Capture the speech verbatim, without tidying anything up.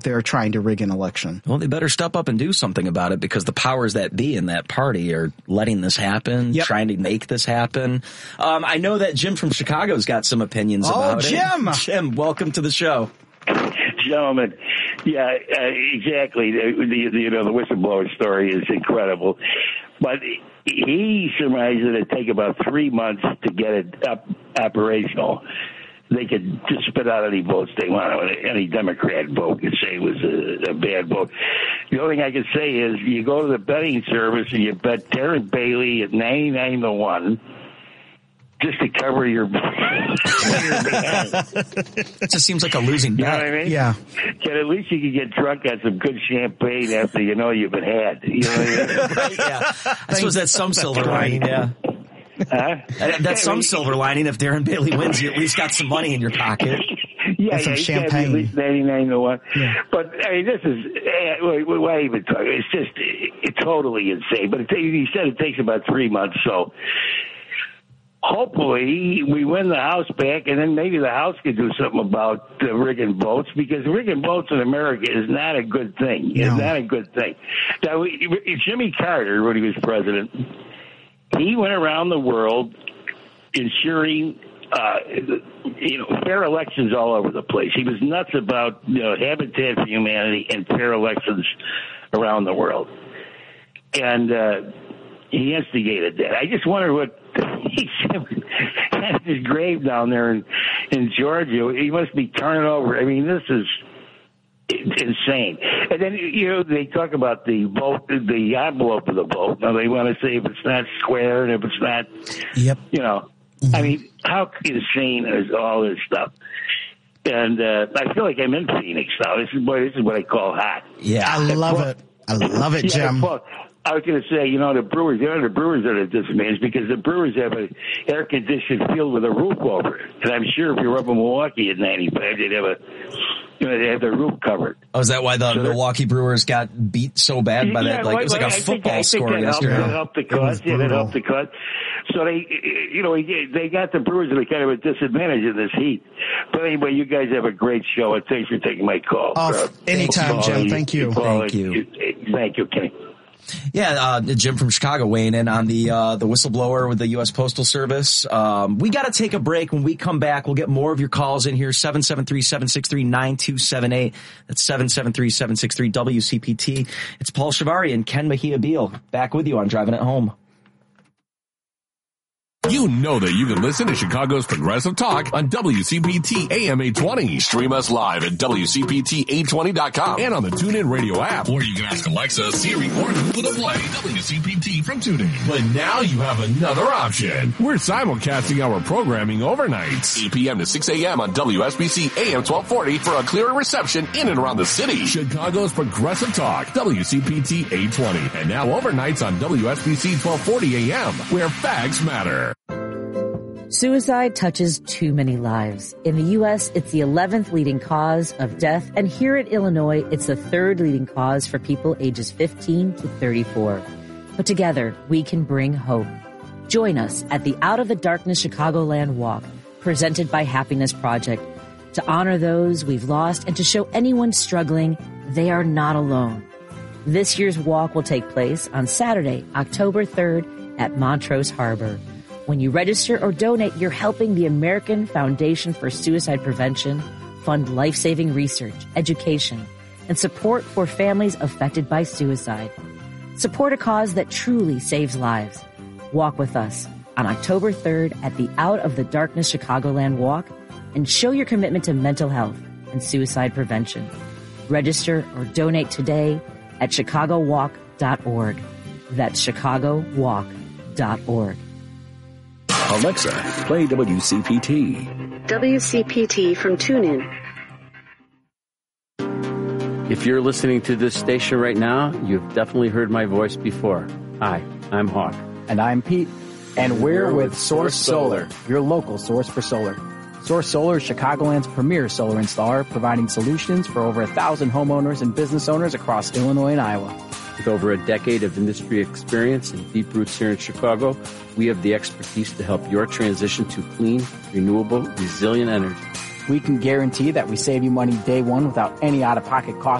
they're trying to rig an election. Well, they better step up and do something about it, because the powers that be in that party are letting this happen, yep. trying to make this happen. Um, I know that Jim from Chicago's got some opinions oh, about Jim. it. Jim, welcome to the show. Gentlemen, yeah, uh, exactly. The, the, you know, the whistleblower story is incredible. But he surmised that it'd take about three months to get it up operational. They could just spit out any votes they want. Any Democrat vote could say it was a, a bad vote. The only thing I can say is you go to the betting service and you bet Darren Bailey at ninety-nine to one just to cover your. It just seems like a losing bet. You know what I mean? Yeah. And at least you can get drunk on some good champagne after you know you've been had. You know what I mean? Right, yeah. I suppose that's some silver lining, yeah. Huh? That's some silver lining. If Darren Bailey wins, you at least got some money in your pocket. Yeah, and some yeah, champagne. At least ninety-nine to one. Yeah. But I mean, this is uh, why even talk? It's just it's totally insane. But it, he said it takes about three months. So hopefully we win the House back, and then maybe the House can do something about uh, rigging votes, because rigging votes in America is not a good thing. It's no. not a good thing. Now, Jimmy Carter, when he was president, he went around the world ensuring, uh, you know, fair elections all over the place. He was nuts about, you know, Habitat for Humanity and fair elections around the world. And uh, he instigated that. I just wonder what he had his grave down there in, in Georgia. He must be turning over. I mean, this is it's insane. And then, you know, they talk about the vote, the envelope of the vote. Now, they want to say if it's not square and if it's not, yep. you know, mm-hmm. I mean, how insane is all this stuff? And uh, I feel like I'm in Phoenix now. This is what, this is what I call hot. Yeah, I love well, it. I love it, yeah, Jim. Well, I was going to say, you know, the Brewers, you know, the Brewers are at a disadvantage because the Brewers have an air-conditioned field with a roof over it. And I'm sure if you're up in Milwaukee at ninety-five, they'd have a, you know, they have their roof covered. Oh, is that why the so Milwaukee Brewers got beat so bad by yeah, that? Like, well, it was like a I football think, score I think that yesterday. Helped, that helped the cut. Yeah, that helped the cut. So they, you know, they got the Brewers at a kind of a disadvantage in this heat. But anyway, you guys have a great show, and thanks for taking my call. Oh, anytime, Paul, Jim. Thank you. Paul, Thank you. Thank you, Kenny. Yeah, uh, Jim from Chicago weighing in on the uh, the whistleblower with the U S Postal Service. Um, we got to take a break. When we come back, we'll get more of your calls in here. seven seven three, seven six three, nine two seven eight. That's seven seven three, seven six three, W C P T. It's Paul Shivari and Ken Mejia Beal back with you on Driving It Home. You know that you can listen to Chicago's Progressive Talk on W C P T A M eight twenty. Stream us live at W C P T eight twenty dot com and on the TuneIn Radio app. Or you can ask Alexa, Siri, or Google to play W C P T from TuneIn. But now you have another option. We're simulcasting our programming overnights. eight p.m. to six a.m. on W S B C A M twelve forty for a clearer reception in and around the city. Chicago's Progressive Talk, W C P T eight twenty. And now overnights on W S B C twelve forty A M, where facts matter. Suicide touches too many lives. In the U S, it's the eleventh leading cause of death, and here in Illinois, it's the third leading cause for people ages fifteen to thirty-four. But together, we can bring hope. Join us at the Out of the Darkness Chicagoland Walk, presented by Happiness Project, to honor those we've lost and to show anyone struggling they are not alone. This year's walk will take place on Saturday, October third at Montrose Harbor. When you register or donate, you're helping the American Foundation for Suicide Prevention fund life-saving research, education, and support for families affected by suicide. Support a cause that truly saves lives. Walk with us on October third at the Out of the Darkness Chicagoland Walk and show your commitment to mental health and suicide prevention. Register or donate today at chicago walk dot org. That's chicago walk dot org. Alexa, play W C P T. W C P T from TuneIn. If you're listening to this station right now, you've definitely heard my voice before. Hi, I'm Hawk. And I'm Pete. And we're with Source Solar, your local source for solar. Source Solar is Chicagoland's premier solar installer, providing solutions for over a thousand homeowners and business owners across Illinois and Iowa. With over a decade of industry experience and deep roots here in Chicago, we have the expertise to help your transition to clean, renewable, resilient energy. We can guarantee that we save you money day one without any out-of-pocket costs